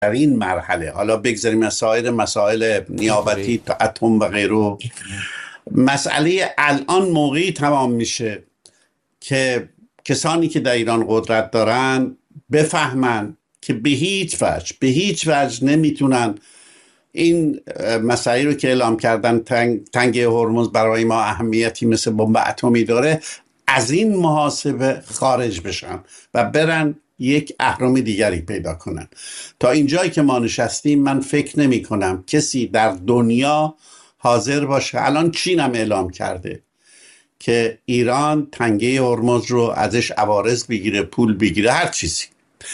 در این مرحله، حالا بگذاریم از سایر مسائل نیابتی تا اتم و غیره، مسئله الان موقعی تمام میشه که کسانی که در ایران قدرت دارن بفهمن که به هیچ وجه نمیتونن این مسائلی رو که اعلام کردن تنگه هرمز برای ما اهمیتی مثل بمب اتمی داره، از این محاسبه خارج بشن و برن یک اهرم دیگری پیدا کنن. تا اینجایی که ما نشستیم من فکر نمی کنم کسی در دنیا حاضر باشه. الان چین هم اعلام کرده که ایران تنگه هرمز رو ازش عوارض بگیره، پول بگیره، هر چیزی.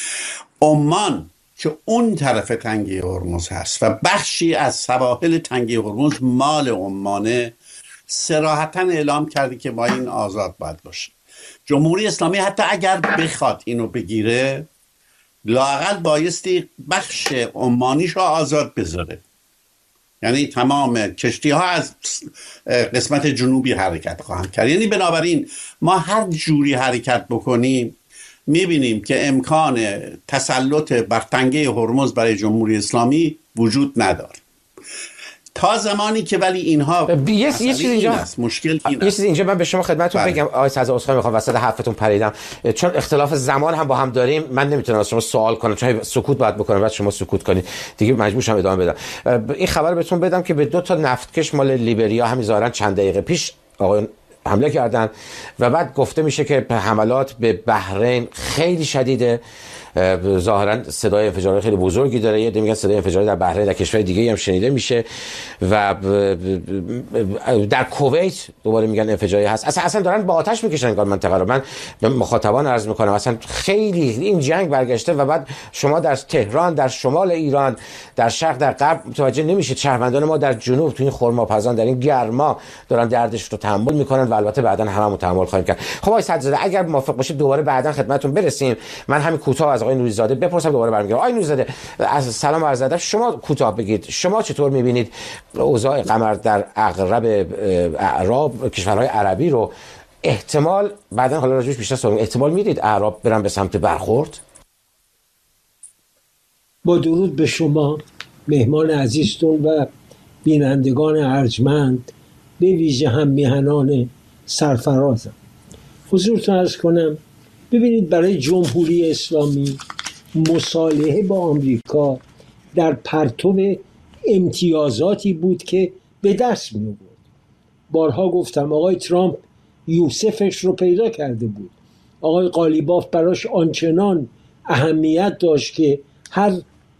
عمان که اون طرف تنگه هرمز هست و بخشی از سواحل تنگه هرمز مال عمانه، صراحتاً اعلام کرده که با این آزاد باید باشه. جمهوری اسلامی حتی اگر بخواد اینو بگیره، لااقل بایستی بخش عمانیش رو آزاد بذاره، یعنی تمام کشتی ها از قسمت جنوبی حرکت خواهند کرد. یعنی بنابراین ما هر جوری حرکت بکنیم میبینیم که امکان تسلط بر تنگه هرمز برای جمهوری اسلامی وجود نداره تا زمانی که ولی اینها یه چیز اینجا هست، مشکل این یه چیز اینجا من به شما خدمتتون بگم آقای سعد، عذرخواهی میخوام وسط حرفتون پریدم، چون اختلاف زمان هم با هم داریم، من نمیتونم از شما سوال کنم چون سکوت باید بکنم، بعد شما سکوت کنید دیگه، مجبور شم ادامه بدم. این خبر بهتون بدم که به 2 نفتکش مال لیبریا همین ظاهرا چند دقیقه پیش آقایون حمله کردن و بعد گفته میشه که حملات به بحرین خیلی شدیده، ظاهرا صدای انفجارات خیلی بزرگی داره، یه میگن صدای انفجار در بحرین در کشور دیگه هم شنیده میشه و در کویت دوباره میگن انفجاری هست. اصلا دارن با آتش میکشن این منطقه رو. من به مخاطبان عرض میکنم اصلا خیلی این جنگ برگشته و بعد شما در تهران، در شمال ایران، در شرق، در غرب متوجه نمیشید. شهروندان ما در جنوب تو این خرماپزان در این گرما دارن دردش رو تحمل میکنن و البته بعداً هممون تحمل خواهیم کرد. خب آقای صدرزاده اگر موافق باشید دوباره بعداً خدمتتون برسیم. من همین کوتاه از آقای نوری‌زاده بپرسم دوباره برمیگردم. آقای نوری‌زاده از سلام عرض ادب، شما کوتاه بگید شما چطور میبینید اوضاع قمر در اغرب اعراب کشورهای عربی رو؟ احتمال بعداً حالا راجعش بیشتر صحبت، احتمال میدید اعراب برن به سمت برخورد؟ با درود به شما مهمان عزیزتون و بینندگان ارجمند، به ویژه هم میهنان سرفرازم. حضورتون عرض کنم ببینید برای جمهوری اسلامی مصالحه با آمریکا در پرتو امتیازاتی بود که به دست می آورد. بارها گفتم آقای ترامپ یوسفش رو پیدا کرده بود، آقای قالیباف براش آنچنان اهمیت داشت که هر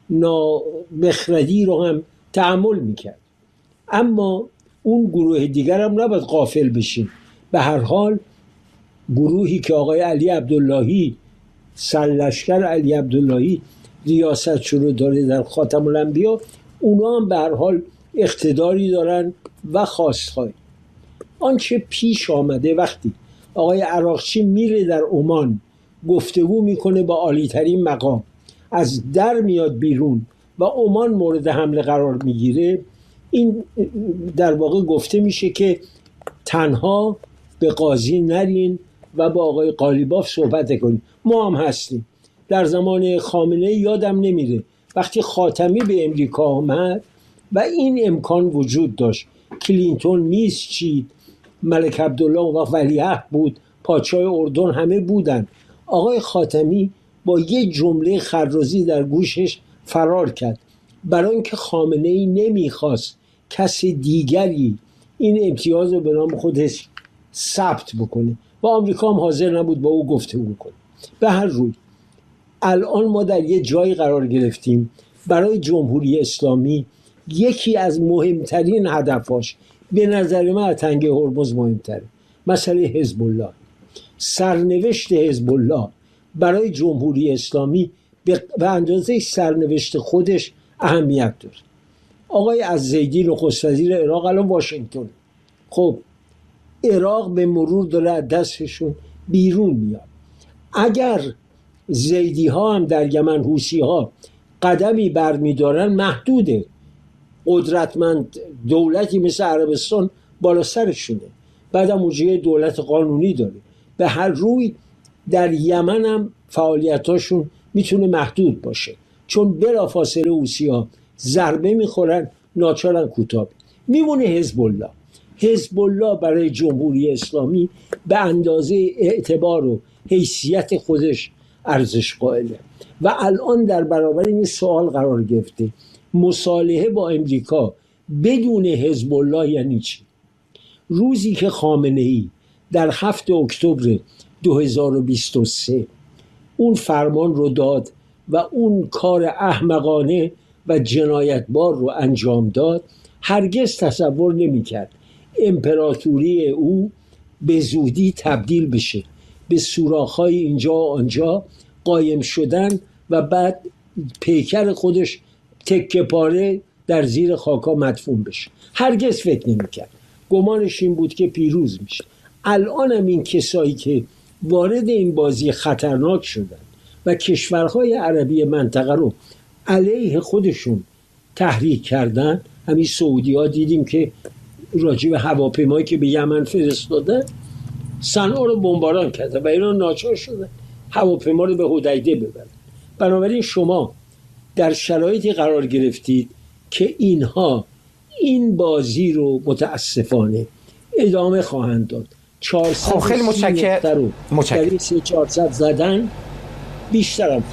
نامخردی رو هم تحمل میکرد. اما اون گروه دیگر هم نباید غافل بشیم. به هر حال گروهی که آقای علی عبداللهی سرلشکر علی عبداللهی ریاست شروع داره در خاتم الانبیا، اونا هم به هر حال اقتداری دارن و خواستهای. آنچه پیش آمده وقتی آقای عراقچی میره در عمان گفتگو میکنه با عالی ترین مقام، از در میاد بیرون و عمان مورد حمله قرار میگیره، این در واقع گفته میشه که تنها به قاضی نرین و با آقای قالیباف صحبت کنین. ما هم هستیم. در زمان خامنه‌ای یادم نمیره وقتی خاتمی به امریکا آمد و این امکان وجود داشت، کلینتون میز چید، ملک عبدالله و ولیعهد بود، پادشاه اردن، همه بودن. آقای خاتمی با یه جمله خرازی در گوشش فرار کرد، برای اینکه خامنه‌ای نمیخواست کس دیگری این امتیاز رو به نام خودش ثبت بکنه و آمریکا هم حاضر نبود با او گفتگو کنه. به هر روی الان ما در یه جایی قرار گرفتیم برای جمهوری اسلامی یکی از مهمترین هدفاش به نظر من تنگه هرمز مهمتره، مسئله حزب الله. سرنوشت حزب الله برای جمهوری اسلامی به اندازه سرنوشت خودش اهمیت داره. آقای عزیزی نخست وزیر عراق الان واشنگتن، خب عراق به مرور داره از دستشون بیرون میاد. اگر زیدی ها هم در یمن، حوثی ها قدمی برمیدارن، محدوده. قدرتمند دولتی مثل عربستان بالا سرشونه، بعدم اونجای دولت قانونی داره. به هر روی در یمن هم فعالیتاشون میتونه محدود باشه. چون بلافاصله حوثی‌ها ضربه میخورن، ناچارن کوتاه میمونه. حزب الله برای جمهوری اسلامی به اندازه اعتبار و حیثیت خودش ارزش قائله و الان در برابر این سوال قرار گرفته مصالحه با امریکا بدون حزب الله یعنی چی؟ روزی که خامنه‌ای در 7 اکتبر 2023 اون فرمان رو داد و اون کار احمقانه و جنایتبار رو انجام داد، هرگز تصور نمی‌کرد امپراتوری او به زودی تبدیل بشه به سوراخ‌های اینجا و آنجا قایم شدن و بعد پیکر خودش تکه پاره در زیر خاکا مدفون بشه. هرگز فکر نمی‌کرد. گمانش این بود که پیروز میشه. الان هم این کسایی که وارد این بازی خطرناک شدن و کشورهای عربی منطقه رو علیه خودشون تحریک کردن، همین سعودی ها دیدیم که راجع به هواپیمایی که به یمن فرستادن صنعا رو بمباران کردن و اینا ناچار شدن هواپیما رو به حدیده ببرن. بنابراین شما در شرایطی قرار گرفتید که اینها این بازی رو متاسفانه ادامه خواهند داد. 400 خیلی متشکرم. در این 400 زدن بیشتر هم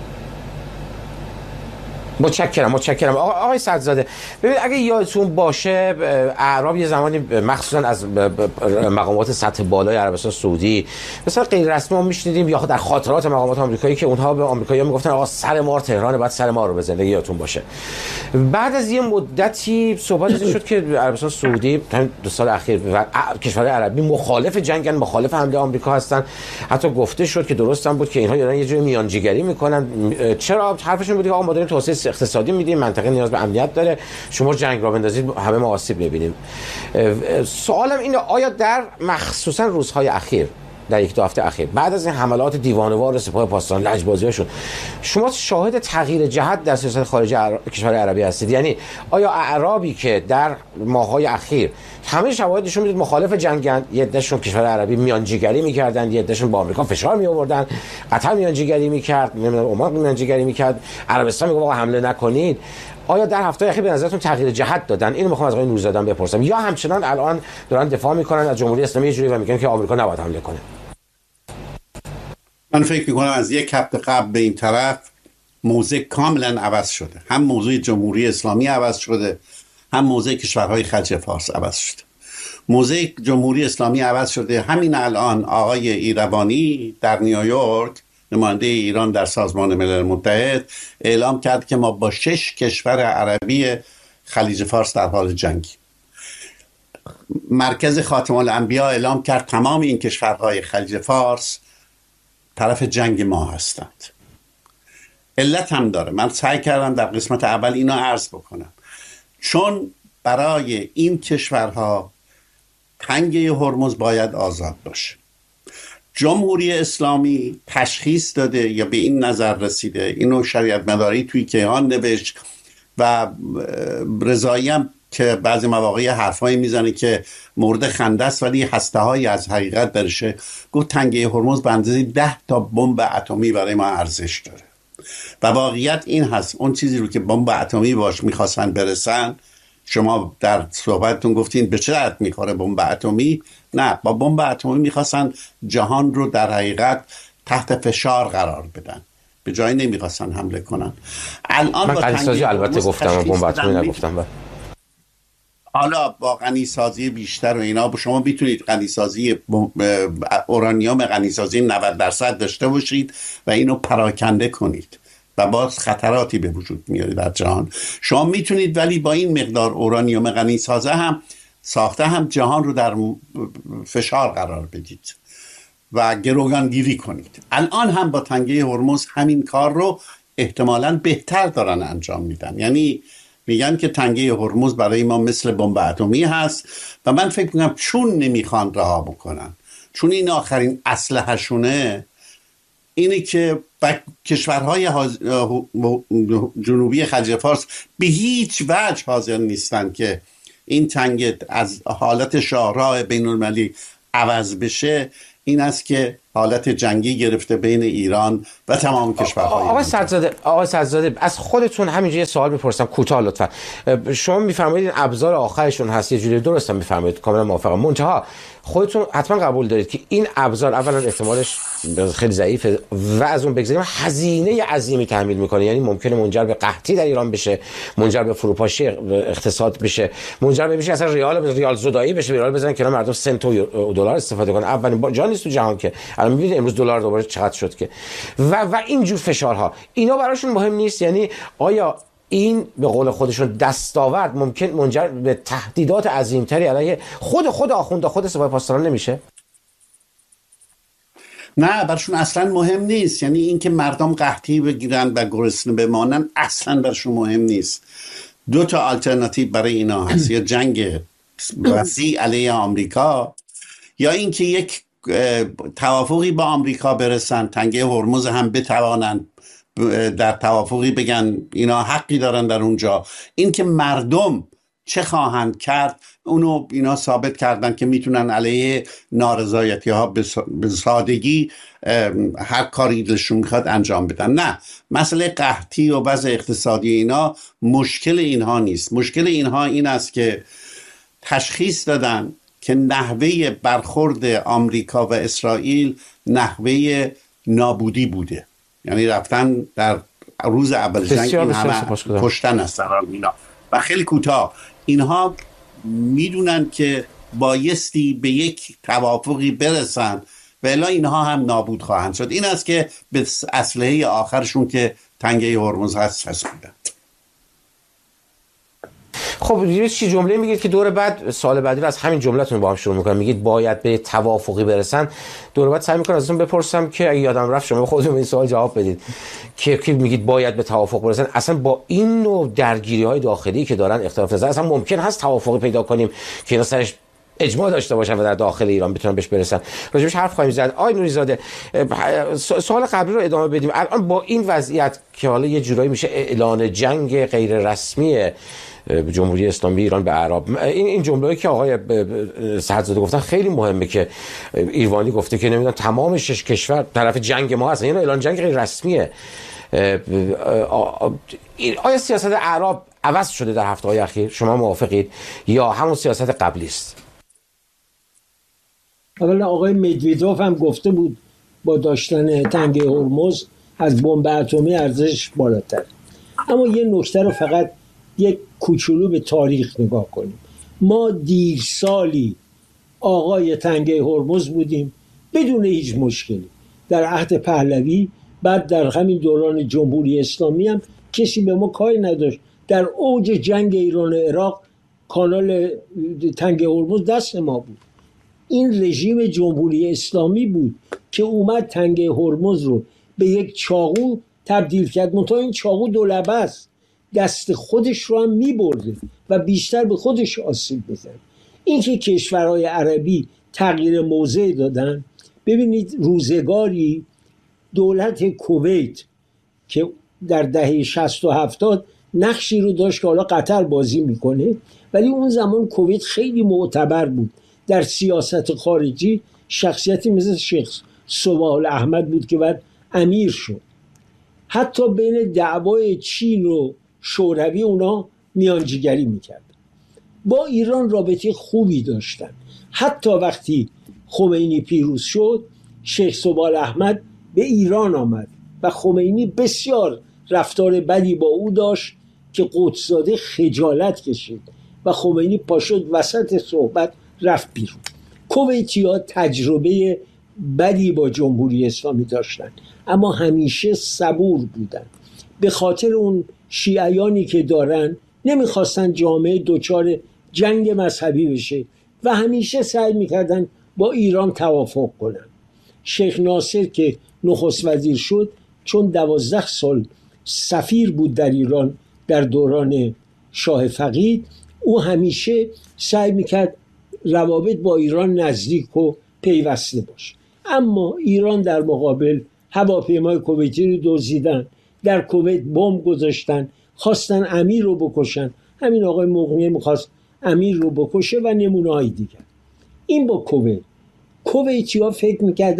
متشکرم آقای سدزاده. ببینید اگه یادتون باشه اعراب یه زمانی مخصوصا از مقامات سطح بالای عربستان سعودی مثلا غیر رسمی ما میشنیدیم یا در خاطرات مقامات آمریکایی که اونها به آمریکایی‌ها میگفتن آقا سر ما تهران بعد سر ما رو بزنه. یادتون باشه بعد از یه مدتی صحبت شد که عربستان سعودی همین 2 سال اخیر و کشورهای عربی مخالف جنگن، مخالف حمله آمریکا هستن. حتی گفته شد که درست هم بود که اینها دارن یه جوری میانجیگری میکنن. چرا؟ حرفشون بود که آقا ما داریم توسعه اقتصادی میدیم، منطقه نیاز به امنیت داره، شما جنگ را بندازید همه ما آسیب ببینیم. سوالم اینه آیا در مخصوصا روزهای اخیر در 1-2 هفته اخیر بعد از این حملات دیوانه‌وار سپاه پاسداران لجبازی‌هاشون شما شاهد تغییر جهت در سیاست خارجی کشور عربی هستید؟ یعنی آیا اعرابی که در ماه‌های اخیر همه شواهد نشون میدید مخالف جنگن، یه عده‌شون کشور عربی میانجیگری می‌کردن، یه عده‌شون با آمریکا فشار می‌آوردن، قطر میانجیگری می‌کرد، نمیدونم عمان میانجیگری می‌کرد، عربستان میگه آقا حمله نکنید. آیا در هفته اخیر به نظرتون تغییر جهت دادن؟ اینو می‌خوام از آقای نورزاده بپرسم. یا همچنان الان دارن دفاع می‌کنن از جمهوری اسلامی یه جوری و میگن که آمریکا نباید حمله کنه؟ من فکر میکنم از 1 هفته قبل به این طرف موضع کاملا عوض شده. هم موضوع جمهوری اسلامی عوض شده، هم موضع کشورهای خلیج فارس عوض شده. موضع جمهوری اسلامی عوض شده. همین الان آقای ایروانی در نیویورک، نماینده ایران در سازمان ملل متحد، اعلام کرد که ما با 6 کشور عربی خلیج فارس در حال جنگیم. مرکز خاتم الانبیا اعلام کرد تمام این کشورهای خلیج فارس طرف جنگ ما هستند. علت هم داره. من سعی کردم در قسمت اول اینا عرض بکنم. چون برای این کشورها تنگه هرمز باید آزاد باشه. جمهوری اسلامی تشخیص داده یا به این نظر رسیده، اینو شریعت مداری توی کیهان نوشت و رضایی هم که بعضی مواقع حرفایی میزنه که مورد خنده است ولی هسته‌هایی از حقیقت درشه. گفت تنگه هرمز به اندازه 10 تا بمب اتمی برای ما ارزش داره و واقعیت این هست. اون چیزی رو که بمب اتمی باش میخواستن برسن، شما در صحبتتون گفتین به چه درد میخوره بمب اتمی؟ نه، با بمب اتمی میخواستن جهان رو در حقیقت تحت فشار قرار بدن، به جایی نمیخواستن حمله کنن. الان من غنیسازی البته گفتم، بمب اتمی نگفتم. حالا با غنیسازی بیشتر و اینا شما میتونید غنیسازی اورانیوم غنیسازی 90% داشته باشید و اینو پراکنده کنید و باز خطراتی به وجود میاره در جهان. شما میتونید ولی با این مقدار اورانیوم غنیسازه هم ساخته هم جهان رو در فشار قرار بدید و گروگانگیری کنید. الان هم با تنگه هرمز همین کار رو احتمالاً بهتر دارن انجام میدن. یعنی میگن که تنگه هرمز برای ما مثل بمب اتمی هست و من فکر میکنم چون نمیخوان رها بکنن، چون این آخرین اسلحه‌شونه اینه که کشورهای جنوبی خلیج فارس به هیچ وجه حاضر نیستن که این تنگه از حالت شاهراه بین المللی عوض بشه. این است که حالت جنگی گرفته بین ایران و تمام کشورهای آقای سدزاده از خودتون همینجا یه سوال میپرسم کوتاه لطفا. شما میفرمایید ابزار آخرشون هست، یه جوری درست میفرمایید، کاملا موافقم. منتها خودتون حتما قبول دارید که این ابزار اولا احتمالش خیلی ضعیفه و از اون بگذاریم هزینه عظیمی تحمیل میکنه، یعنی ممکنه منجر به قحطی در ایران بشه، منجر به فروپاشی اقتصاد بشه، منجر به اصلا ریال زدایی بشه، ریال بزنن که مردم سنت و دلار استفاده کنن. اولین جا نیست تو جهان که الان میبینید امروز دلار دوباره چقدر شد که و اینجور فشارها اینا براشون مهم نیست. یعنی آیا این به قول خودشون دستاورد ممکن منجر به تهدیدات عظیمتری علیه خود آخونده خود سپاه پاسداران نمیشه؟ نه، برشون اصلا مهم نیست. یعنی اینکه مردم قحطی بگیرن و گرسنه بمانن اصلا برشون مهم نیست. دو تا آلترناتیو برای اینا هست، یا جنگ وسیع علیه آمریکا یا اینکه یک توافقی با آمریکا برسن، تنگه هرمز هم بتوانن در توافقی بگن اینا حقی دارن در اونجا. این که مردم چه خواهند کرد اونو اینا ثابت کردن که میتونن علیه نارضایتی ها به سادگی هر کاری دلشون میخواد انجام بدن. نه، مسئله قحطی و وضع اقتصادی اینا مشکل اینها نیست. مشکل اینها این است که تشخیص دادن که نحوه برخورد آمریکا و اسرائیل نحوه نابودی بوده. یعنی رفتن در روز اول جنگ این همه کشتن است اینا. و خیلی کوتاه اینها میدونن که بایستی به یک توافقی برسن و الا اینها هم نابود خواهند شد. این است که به اسلحه آخرشون که تنگه هرمز هست چسبیدن. خب یه چی جمله میگید که دور بعد سال بعدی رو از همین جمله‌تون با هم شروع می‌کنم، میگید باید به توافقی برسن. دور بعد سعی می‌کنم ازتون بپرسم که اگه یادم رفت شما خودتون این سوال جواب بدید که میگید باید به توافق برسن. اصلا با این نوع درگیری‌های داخلی که دارن اختلاف نظر اصلا ممکن هست توافقی پیدا کنیم که اینا سرش اجماع داشته باشن و در داخل ایران بتونن بهش برسن؟ راجبش حرف خواهیم زد. آقای نوری‌زاده، سوال قبلی رو ادامه بدیم. الان با این وضعیت که حالا یه جورایی میشه اعلان جنگ غیر رسمی جمهوری اسلامی ایران به اعراب، این جمله‌ای که آقای سدزاده گفتن خیلی مهمه که ایروانی گفته که نمیدونم تمام 6 کشور طرف جنگ ما هستن، یعنی اعلان جنگ غیر رسمیه. آیا سیاست اعراب عوض شده در هفته‌های اخیر؟ شما موافقید یا همون سیاست قبلی است؟ اولا آقای مدویدوف هم گفته بود با داشتن تنگه هرمز از بمب اتمی ارزش بالاتر. اما یه نکته رو فقط یک کوچولو به تاریخ نگاه کنیم. ما دیر سالی آقای تنگه هرمز بودیم بدون هیچ مشکلی در عهد پهلوی. بعد در همین دوران جمهوری اسلامی هم کسی به ما کاری نداشت. در اوج جنگ ایران و عراق کانال تنگه هرمز دست ما بود. این رژیم جمهوری اسلامی بود که اومد تنگه هرمز رو به یک چاقو تبدیل کرد. منتها این چاقو دولبه است، دست خودش رو هم میبرده و بیشتر به خودش آسیب بزن. این که کشورهای عربی تغییر موضع دادن، ببینید روزگاری دولت کویت که در دهه 60 و 70 نقشی رو داشت که حالا قطر بازی میکنه، ولی اون زمان کویت خیلی معتبر بود در سیاست خارجی. شخصیتی مثل شیخ سوال احمد بود که بعد امیر شد. حتی بین دعوای چین و شوروی اونا میانجیگری میکرد. با ایران رابطه خوبی داشتن. حتی وقتی خمینی پیروز شد، شیخ سوال احمد به ایران آمد و خمینی بسیار رفتار بدی با او داشت که قدسزاده خجالت کشید و خمینی پاشد وسط صحبت رفت بیرون. کویتی‌ها تجربه بدی با جمهوری اسلامی داشتن اما همیشه صبور بودن. به خاطر اون شیعیانی که دارن نمیخواستن جامعه دچار جنگ مذهبی بشه و همیشه سعی میکردن با ایران توافق کنن. شیخ ناصر که نخست وزیر شد، چون 12 سال سفیر بود در ایران در دوران شاه فقید، او همیشه سعی میکرد روابط با ایران نزدیک و پیوسته باشه. اما ایران در مقابل هواپیمای کویتی رو دزدیدن، در کویت بمب گذاشتن، خواستن امیر رو بکشن. همین آقای مقنعه میخواست امیر رو بکشه و نمونه های دیگر. این با کویت. کویتی ها فکر میکردن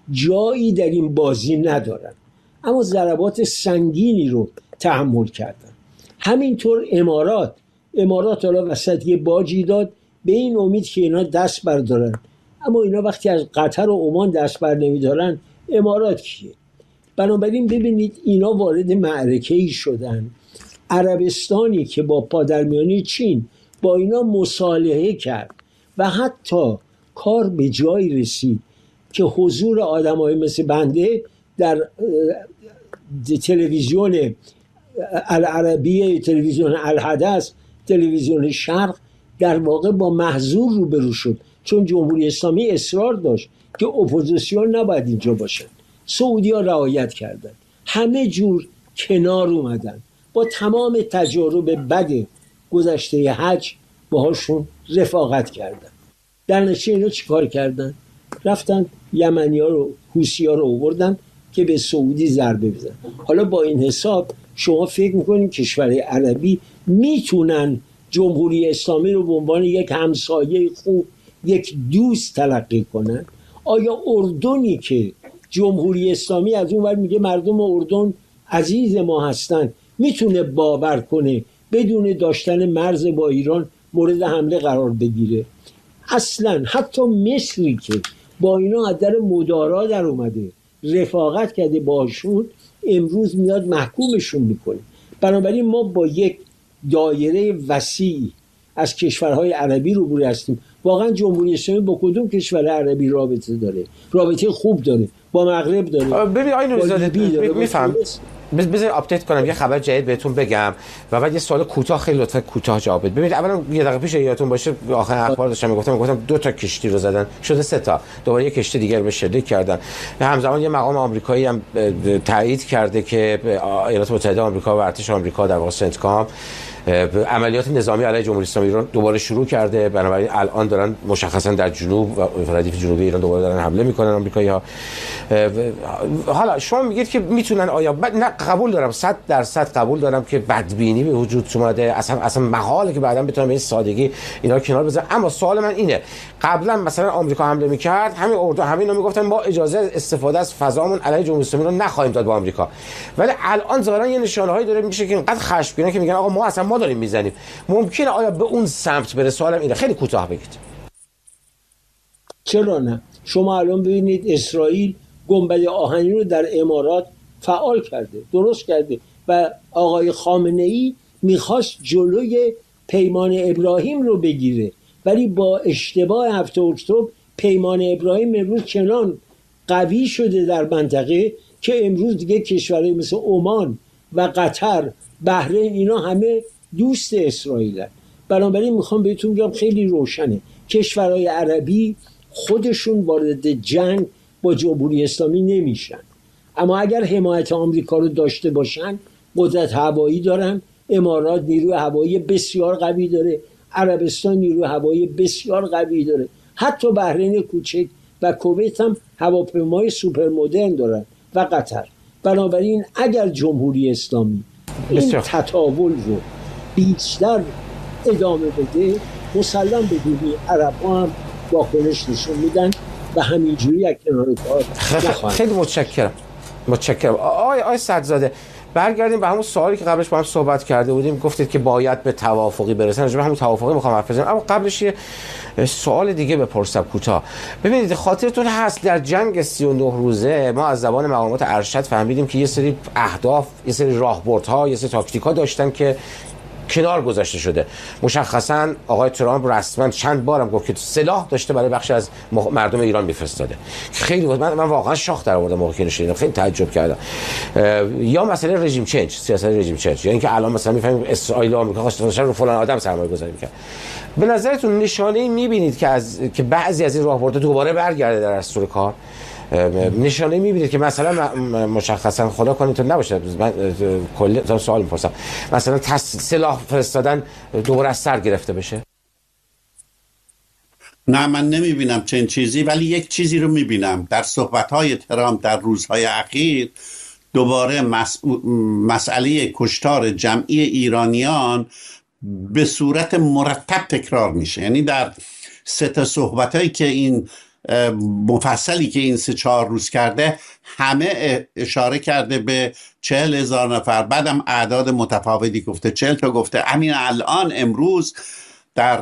جایی در این بازی ندارن، اما ضربات سنگینی رو تحمل کردن. همینطور امارات حالا وسط یه باجی داد به این امید که اینا دست بردارن، اما اینا وقتی از قطر و عمان دست بر نمیدارن امارات کیه؟ بنابراین ببینید اینا وارد معرکه‌ای شدن. عربستانی که با پادرمیانی چین با اینا مصالحه کرد و حتی کار به جای رسید که حضور آدمای مثل بنده در تلویزیون العربیه، تلویزیون الحدث، تلویزیون شرق در واقع با محظور روبرو شد، چون جمهوری اسلامی اصرار داشت که اپوزیسیون نباید اینجا باشن. سعودی‌ها رعایت کردن، همه جور کنار اومدن، با تمام تجارب بد گذشته حج باهاشون رفاقت کردن. در نتیجه اینا چیکار کردن؟ رفتن یمنی‌ها رو، حوثی‌ها رو آوردن که به سعودی ضربه بزنن. حالا با این حساب شما فکر میکنید کشورهای عربی میتونن جمهوری اسلامی رو به عنوان یک همسایه خوب، یک دوست تلقی کنن؟ آیا اردنی که جمهوری اسلامی از اون ور میگه مردم اردن عزیز ما هستن میتونه باور کنه بدون داشتن مرز با ایران مورد حمله قرار بگیره؟ اصلا حتی مصری که با اینا از در مدارا در اومده، رفاقت کرده باشون، امروز میاد محکومشون میکنه. بنابراین ما با یک دایره وسیع از کشورهای عربی روبرو هستیم. واقعا جمهوری اسلامی با کدوم کشور عربی رابطه داره؟ رابطه خوب داره، با مغرب داره. ببین آقای نوری‌زاده میفهم، بذار آپدیت کنم یه خبر جدید بهتون بگم و بعد یه سوال کوتاه، خیلی لطفا کوتاه جواب بدید. ببینید اولا یه دقیقه پیش یادتون باشه آخر اخبار داشتم میگفتم 2 تا کشتی رو زدن، شده 3 تا، دوباره یه کشتی دیگه رو شلیک کردن. همزمان یه مقام آمریکایی هم تایید کرده که ایالات متحده آمریکا و ارتش آمریکا در واقع سنتکام عملیات نظامی علیه جمهوری اسلامی ایران دوباره شروع کرده. بنابراین الان دارن مشخصا در جنوب و ردیف جنوبی ایران دوباره دارن حمله میکنن آمریکایی‌ها. حالا شما میگید که میتونن، آیا نه قبول دارم 100% قبول دارم که بدبینی به وجود اومده، اصلا محاله که بعداً بتونن به این سادگی اینا رو کنار بذارن. اما سوال من اینه، قبلا مثلا آمریکا حمله میکرد، همین اردو همینا میگفتن ما اجازه استفاده از فضامون علیه جمهوری اسلامی رو نخواهیم داد با آمریکا، ولی الان ظاهرا یه نشانه‌هایی داره میشه که اینقدر خشمگینه که میگن آقا ما اصلا ما داریم میزنیم. ممکنه آیا به اون سمت بره؟ سوالم اینه، خیلی کوتاه بگید. چرا نه؟ شما الان ببینید اسرائیل گنبد آهنی رو در امارات فعال کرده، درست کرده و آقای خامنه‌ای میخواست جلوی پیمان ابراهیم رو بگیره، ولی با اشتباه 7 اکتبر پیمان ابراهیم امروز چنان قوی شده در منطقه که امروز دیگه کشورهای مثل عمان و قطر، بحرین، اینا همه دوست اسرائیلن. بنابراین میخوام بهتون بگم خیلی روشنه، کشورهای عربی خودشون وارد جنگ با جمهوری اسلامی نمیشن، اما اگر حمایت آمریکا رو داشته باشن، قدرت هوایی دارن. امارات نیروی هوایی بسیار قوی داره، عربستان نیروی هوایی بسیار قوی داره، حتی بحرین کوچک و کویت هم هواپیمای سوپر مدرن دارن و قطر. بنابراین اگر جمهوری اسلامی این تطاول رو بیشتر ادامه بده، مسلم بدونی عرب ها هم واکنش نشون میدن و همینجوری یک کنار کار نخواهند. خیلی متشکرم. آقای صدرزاده، برگردیم به همون سوالی که قبلش با هم صحبت کرده بودیم. گفتید که باید به توافقی برسن، راجع به همون توافقی میخوام حرف بزنم، اما قبلش یه سوال دیگه بپرسم کوتاه. ببینید خاطرتون هست در جنگ 39 روزه ما از زبان مقامات ارشد فهمیدیم که یه سری اهداف، یه سری راهبردها، یه سری تاکتیک‌ها داشتن که کنار گذاشته شده. مشخصا آقای ترامپ رسما چند بارم گفت که سلاح داشته برای بخش از مردم ایران میفرستاده. خیلی من واقعا شاخ در آوردم موقعی که شنیدم، خیلی تعجب کردم. یا مسئله رژیم چنج، سیاست رژیم چنج، یا اینکه الان مثلا میفهمیم اسرائیل و آمریکا خواستن رو فلان آدم سرمایه گذاری میکنن. به نظرتون نشانه‌ای میبینید که بعضی از این راهبردها دوباره برگرده در دستور کار؟ نشانه میبینید که مثلا مشخصا خدا کنه تو نباشه، من کلی سوال میپرسم، مثلا سلاح فرستادن دوباره از سر گرفته بشه؟ نه من نمیبینم چنین چیزی، ولی یک چیزی رو میبینم در صحبت‌های ترامپ در روزهای اخیر، دوباره مسئله کشتار جمعی ایرانیان به صورت مرتب تکرار میشه. یعنی در 3 تا صحبتایی که این مفصلی که این 3-4 روز کرده همه اشاره کرده به 40,000 نفر، بعدم اعداد متفاوتی گفته، 40 تا گفته. همین الان امروز در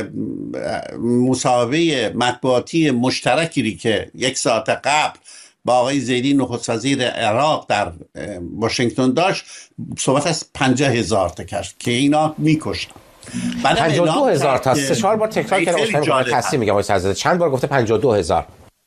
مصاحبه مطبوعاتی مشترکی که 1 ساعت قبل با آقای زیدی نخست وزیر عراق در واشنگتن داشت، صحبت از 50,000 تا کرد که اینا میکشن. 52,000 تا 3-4 بار تکرار کرده. اصلا کسی میگم آقای صدرزاده چند بار گفته 52,000.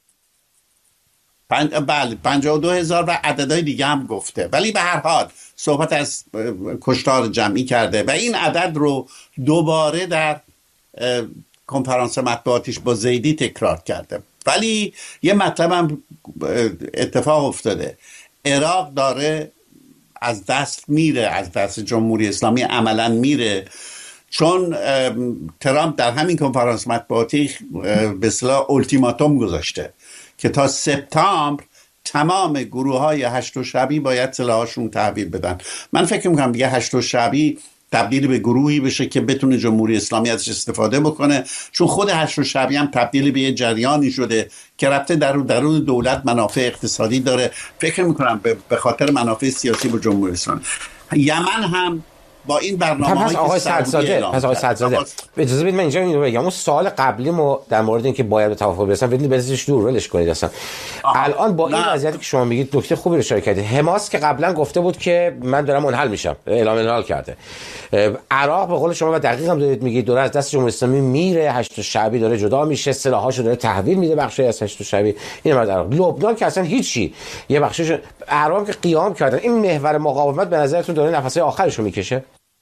بله 52,000 و عددهای دیگه هم گفته، ولی به هر حال صحبت از کشتار جمعی کرده و این عدد رو دوباره در کنفرانس مطبوعاتیش با زیدی تکرار کرده. ولی یه مطلب هم اتفاق افتاده، عراق داره از دست میره، از دست جمهوری اسلامی عملا میره، چون ترامپ در همین کنفرانس مطبوعاتی به اصطلاح التیماتوم گذاشته که تا سپتامبر تمام گروه های هشت و شبی باید سلاحاشون تحویل بدن. من فکر میکنم دیگه هشت و شبی تبدیل به گروهی بشه که بتونه جمهوری اسلامی ازش استفاده بکنه، چون خود هشت و شبی هم تبدیل به یه جریانی شده که ربطه درون دولت منافع اقتصادی داره. فکر میکنم به خاطر منافع سیاسی با جمهوری اسلامی. یمن هم با این برنامه‌های پس آقای صدرزاده اجازه بدید من اینجا اینو بگم. اون سوال قبلی ما در مورد اینکه باید به توافق برسن بدید بزنیش دور ولش کنید اصلا. الان با این وضعیتی که شما میگید نکته خوبی رو اشاره کردید. حماس که قبلا گفته بود که من دارم منحل میشم، اعلام انحلال کرده. عراق به قول شما و دقیق هم دارید میگید داره از دست جمهوری اسلامی میره، هشت شعبی داره جدا میشه، سلاحاشو داره تحویل میده بخشی از هشت شعبی. این مرد عراق. لبنان که اصلا هیچی، یه بخشش عراق که قیام کردن. این محور مقاومت به نظرتون داره نفسای آخرشو میکشه؟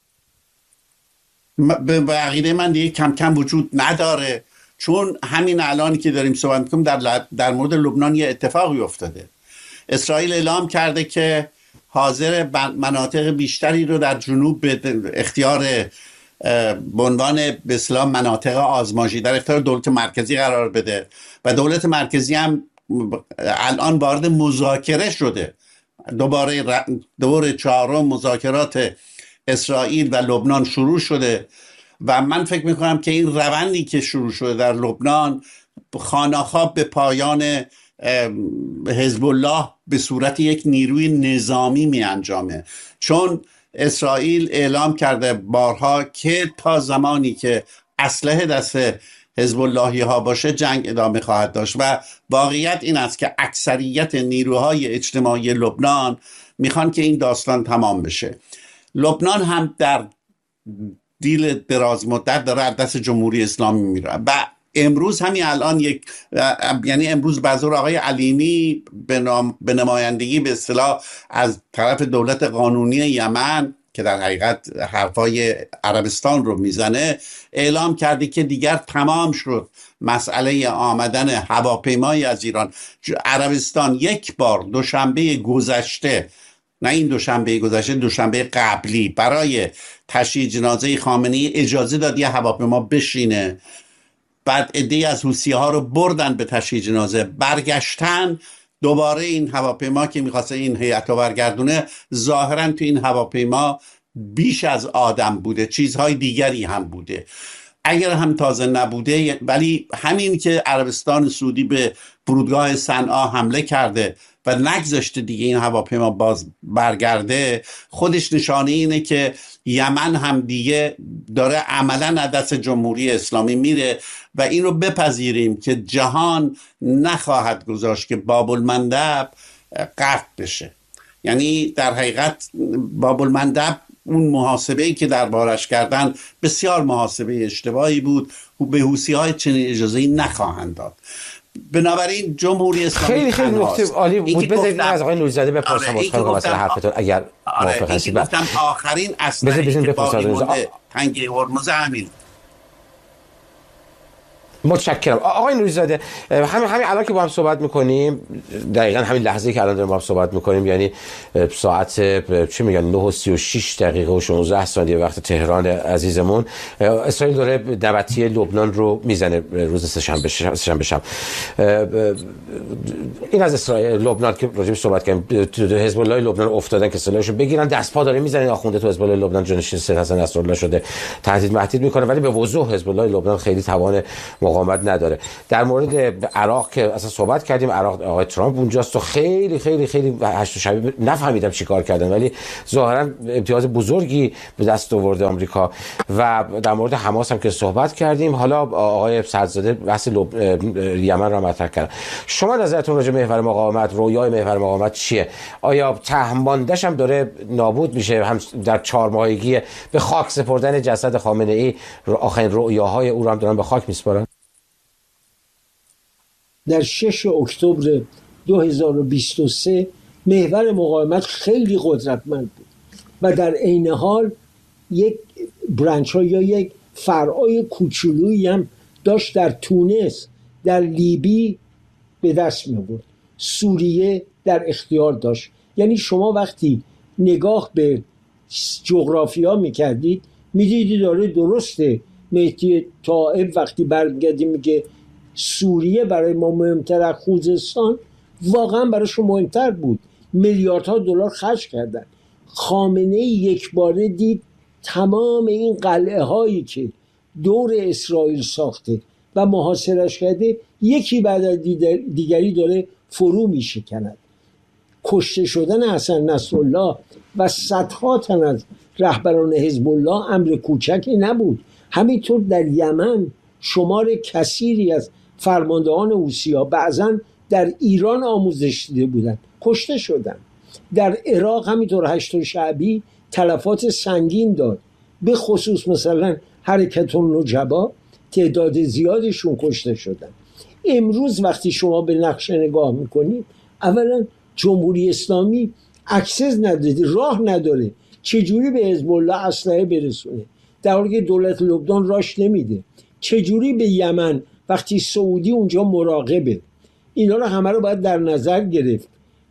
به عقیده من دیگه کم کم وجود نداره، چون همین الانی که داریم صحبت می‌کنیم در مورد لبنان یه اتفاقی افتاده. اسرائیل اعلام کرده که حاضر مناطق بیشتری رو در جنوب به اختیار به عنوان به اصطلاح مناطق آزمایشی در اختیار دولت مرکزی قرار بده و دولت مرکزی هم الان وارد مذاکره شده. دوباره دور 4 مذاکرات اسرائیل و لبنان شروع شده و من فکر میکنم که این روندی که شروع شده در لبنان خانه‌خواب به پایان حزب الله به صورت یک نیروی نظامی می انجامه، چون اسرائیل اعلام کرده بارها که تا زمانی که اسلحه دست حزب اللهی ها باشه جنگ ادامه خواهد داشت و واقعیت این است که اکثریت نیروهای اجتماعی لبنان میخوان که این داستان تمام بشه. لبنان هم در دیل دراز مدت داره از دست جمهوری اسلامی میره و امروز همین الان یعنی امروز به حضور آقای علیمی به نمایندگی به اصطلاح از طرف دولت قانونی یمن که در حقیقت حرفای عربستان رو میزنه اعلام کرده که دیگر تمام شد مسئله آمدن هواپیمایی از ایران. عربستان یک بار دوشنبه گذشته، نه این دوشنبه گذشته، دوشنبه قبلی، برای تشییع جنازه خامنه‌ای اجازه داد یه هواپیما بشینه. بعد عده‌ای از حوثی‌ها رو بردن به تشییع جنازه، برگشتن دوباره این هواپیما که می‌خواسته این هیئت رو برگردونه، ظاهراً تو این هواپیما بیش از آدم بوده، چیزهای دیگری هم بوده. اگر هم تازه نبوده، ولی همین که عربستان سعودی به فرودگاه صنعا حمله کرده و نگذاشته دیگه این هواپیما باز برگرده، خودش نشانه اینه که یمن هم دیگه داره عملاً از دست جمهوری اسلامی میره و این رو بپذیریم که جهان نخواهد گذاشت که باب المندب قطع بشه. یعنی در حقیقت باب المندب اون محاسبه‌ای که دربارش کردن بسیار محاسبه اشتباهی بود و به حوثی‌های چنین اجازه‌ای نخواهند داد. بنابراین جمهوری اسلامی خیلی نکته عالی بود. بذارید از آقای نوری‌زاده بپرسم مثلا حرفتون اگر موافق هستید. آخرین اسلحه‌ای که باقی مونده تنگه هرمز همین. متشکرم آقای نوری‌زاده. همین الان که با هم صحبت میکنیم، دقیقاً همین لحظه‌ای که الان داریم با هم صحبت میکنیم، یعنی ساعت چی میگن 9:36 و 16 ثانیه وقت تهران عزیزمون، اسرائیل داره دعوتی لبنان رو میزنه روز سه‌شنبه شب. این از اسرائیل لبنان که راجع به صحبت کردیم، حزب الله لبنان افتادن که سلاحشو بگیرن، دست پا داره میزنن. آخونده تو حزب الله لبنان جانشین سید حسن نصرالله شده، تهدید میکنه، ولی به وضوح حزب الله لبنان خیلی توان مقاومت نداره. در مورد عراق که اصلا صحبت کردیم، عراق آقای ترامپ اونجاست و خیلی خیلی خیلی هشت و شبی نفهمیدم چیکار کردن، ولی ظاهرا امتیاز بزرگی به دست آورده آمریکا. و در مورد حماس هم که صحبت کردیم. حالا آقای سعدزاده بحث یمن را مطرح کردن. شما نظرتون راجع به محور مقاومت، رویای محور مقاومت چیه؟ آیا تهمانده‌اش هم داره نابود میشه؟ هم در 4 ماهگی به خاک سپردن جسد خامنه ای آخرین رویاهای او رو هم دارن به خاک میسپارن؟ در 6 اکتبر 2023 محور مقاومت خیلی قدرتمند بود و در عین حال یک برانچ ها یا یک فرعای کوچولویی هم داشت در تونس، در لیبی به دست می آورد، سوریه در اختیار داشت. یعنی شما وقتی نگاه به جغرافیا میکردید میدیدید داره درسته. مهدی طائب وقتی برمیگردی میگه سوریه برای ما مهمتر از خوزستان، واقعا برایش مهمتر بود. میلیاردها دلار خرج کردن. خامنه ای یک باره دید تمام این قلعه هایی که دور اسرائیل ساخته و محاصرش کرده یکی بعد از دیگری داره فرو می شکند. کشته شدن حسن نصرالله و صدها تن از رهبران حزب الله امر کوچکی نبود. همینطور در یمن شمار کثیری از فرماندهان حوثی‌ها بعضا در ایران آموزش دیده بودند، کشته شدند. در عراق همینطور هشت شعبی تلفات سنگین داد، به خصوص مثلا حرکت النجبا تعداد زیادشون کشته شدن. امروز وقتی شما به نقشه نگاه میکنید، اولا جمهوری اسلامی اکسس نداره، راه نداره چجوری به حزب الله اسلحه برسونه، در حالی که دولت لبنان راش نمیده. چجوری به یمن وقتی سعودی اونجا مراقبه. اینا رو همه رو باید در نظر گرفت.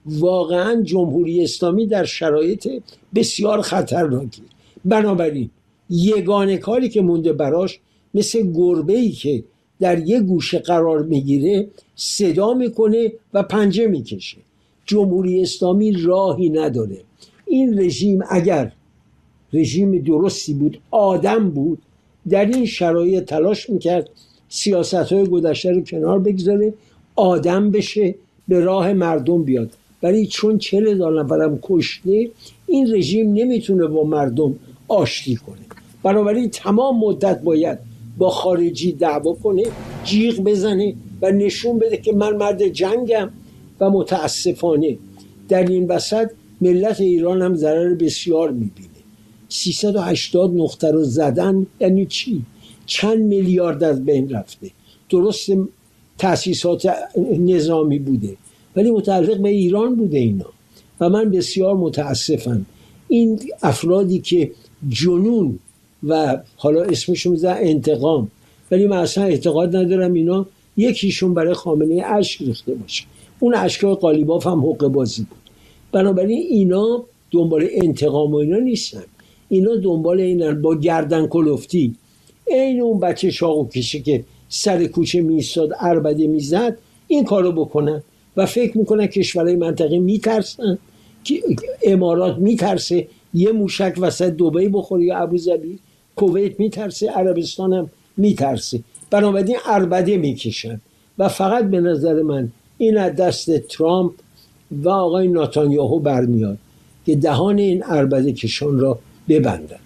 واقعا جمهوری اسلامی در شرایط بسیار خطرناکی. بنابراین یگانه کاری که مونده براش مثل گربه‌ای که در یک گوشه قرار میگیره صدا میکنه و پنجه میکشه. جمهوری اسلامی راهی نداره. این رژیم اگر رژیم درستی بود، آدم بود، در این شرایط تلاش میکرد سیاست‌های گذشته رو کنار بگذاره، آدم بشه، به راه مردم بیاد. ولی چون 40,000 نفرم کشته، این رژیم نمیتونه با مردم آشتی کنه. بنابراین تمام مدت باید با خارجی دعوا کنه، جیغ بزنه و نشون بده که من مرد جنگم. و متاسفانه در این وسط ملت ایران هم ضرر بسیار میبینه. 380 نقطه رو زدن یعنی چی؟ چند میلیارد از بین رفته. درست تأسیسات نظامی بوده ولی متعلق به ایران بوده اینا. و من بسیار متاسفم این افرادی که جنون و حالا اسمشون میذارن انتقام، ولی من اصلا اعتقاد ندارم اینا یکیشون برای خامنه ای اشک ریخته باشه. اون اشکای قالیباف هم حقه بازی بود. بنابراین اینا دنبال انتقام و اینا نیستن. اینا دنبال اینن با گردن کلفتی، این اون بچه چاقو کشه که سر کوچه میستاد عربده میزد، این کارو بکنن و فکر میکنن کشورهای منطقه میترسن، که امارات میترسه یه موشک وسط دبی بخوره یا ابوظبی، کویت میترسه، عربستان هم میترسه. بنابراین عربده میکشن و فقط به نظر من این از دست ترامپ و آقای نتانیاهو برمیاد که دهان این عربده کشان را ببندند.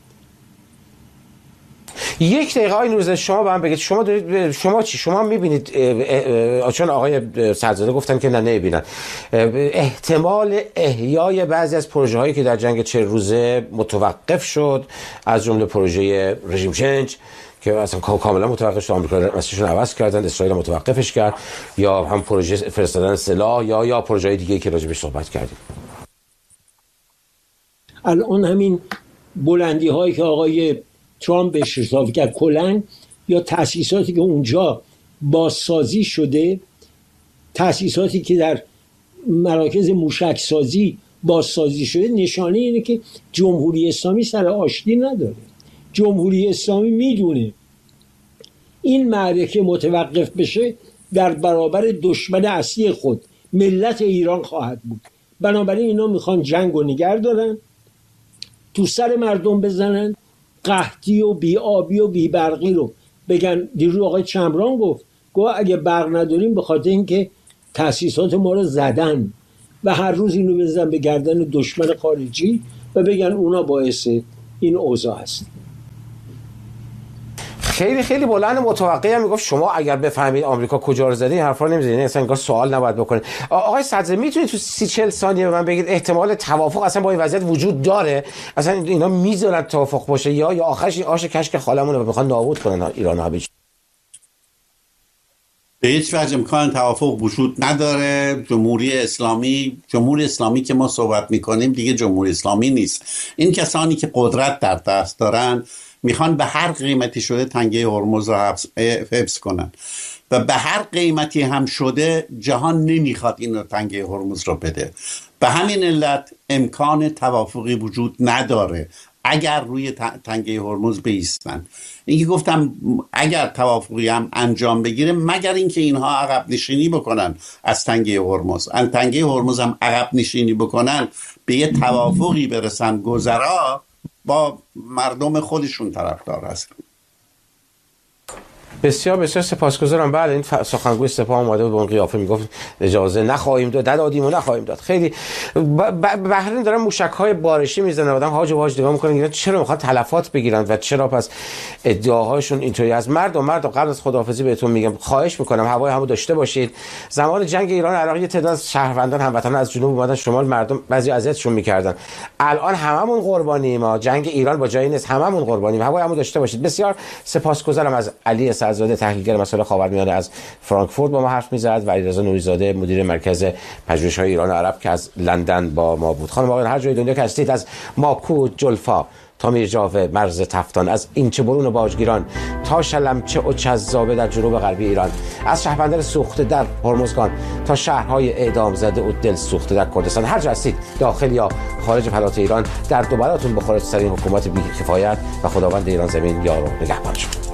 یک دقیقه آقای نوروزی شما به من بگید، شما دارید، شما چی؟ شما میبینید، چون آقای سعدزاده گفتن که نه نمیبینن، احتمال احیای بعضی از پروژه هایی که در جنگ 40 روزه متوقف شد، از جمله پروژه رژیم چنج که اصلا کاملا متوقف شد، آمریکا مسیرشون عوض کردن، اسرائیل متوقفش کرد، یا هم پروژه فرستادن سلاح یا پروژه دیگه که راجع بهش صحبت کردیم. الان همین بلندی هایی که آقای ترامپ بهش اضافه کرد، کلنگ، یا تأسیساتی که اونجا بازسازی شده، تأسیساتی که در مراکز موشک سازی بازسازی شده، نشانه اینه که جمهوری اسلامی سر آشتی نداره. جمهوری اسلامی میدونه این معرکه متوقف بشه در برابر دشمن اصلی خود ملت ایران خواهد بود. بنابراین اینا میخوان جنگ رو نگه دارن، تو سر مردم بزنن، قحطی و بی‌آبی و بی‌برقی رو بگن دیروز آقای چمران گفت اگه برق نداریم به خاطر اینکه تأسیسات ما رو زدن و هر روز اینو بزنن به گردن دشمن خارجی و بگن اونا باعث این اوضاع هست. خیلی خیلی بلند متوقعی هم میگفت شما اگر بفهمید آمریکا کجا رو زده این حرفا نمیزنید، اصلا انگار سوال نباید بکنید. آقای صدر میتونید تو 30-40 ثانیه به من بگید احتمال توافق اصلا با این وضعیت وجود داره؟ اصلا اینا میذارن توافق باشه یا آخرش این آش کشک خالمونه و میخوان نابود کنن ایران ها؟ به هیچ وجه امکان توافق وجود نداره. جمهوری اسلامی که ما صحبت میکنیم دیگه جمهوری اسلامی نیست. این کسانی که قدرت در دست دارن میخوان به هر قیمتی شده تنگه هرمز رو حفظ کنن و به هر قیمتی هم شده جهان نمیخواد این تنگه هرمز رو بده. به همین علت امکان توافقی وجود نداره اگر روی تنگه هرمز بایستن. اینکه گفتم اگر توافقی هم انجام بگیره مگر اینکه اینها عقب نشینی بکنن از تنگه هرمز، تنگه هرمز هم عقب نشینی بکنن به یه توافقی برسن گذرا با مردم خودشون طرفدار هستن. بسیار بسیار سپاسگزارم. بله این سخنگوی سپاه اومده بود به اون قیافه میگفت اجازه نخواهیم دادیم و نخواهیم داد. خیلی بحرین دارن موشک‌های بارشی میزنن، آدم هاج و واج نگاه میکنن چرا میخوان تلفات بگیرن و چرا پس ادعاهاشون اینطوری از مردم قبل از خداحافظی بهتون میگم خواهش میکنم هوای همو داشته باشید. زمان جنگ ایران عراق یه تعداد از شهروندان هموطنان از جنوب اومدن شمال، مردم بعضی اذیتشون میکردن. الان هممون قربانیم، ما جنگ ایران با جایی نیست، هممون قربانیم. هوای همو داشته باشید. بسیار سپاسگزارم از علی اسدزاده تحلیلگر مسائل خاورمیانه از فرانکفورت با ما حرف میزد و علیرضا نوری‌زاده مدیر مرکز پژوهش‌های ایران و عرب که از لندن با ما بود. خانم آقایان هر جای دنیا که هستید، از ماکو جلفا تا میرجاوه مرز تفتان، از اینچه برون و باجگیران تا شلمچه و چذابه در جنوب غربی ایران، از شهربندر سوخته در هرمزگان تا شهرهای اعدام زده و دل سوخته در کردستان، هر جا هستید داخل یا خارج فلات ایران، در دوبراتون بخوره سر این حکومت بی‌کفایت و خداوند ایران زمین یار و نگهبان شما.